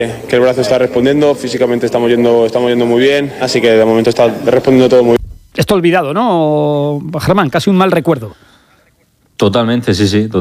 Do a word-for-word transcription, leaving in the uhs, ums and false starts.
que el brazo está respondiendo, físicamente estamos yendo, estamos yendo muy bien, así que de momento está respondiendo todo muy bien. Esto olvidado, ¿no, Germán? Casi un mal recuerdo. Totalmente, sí, sí.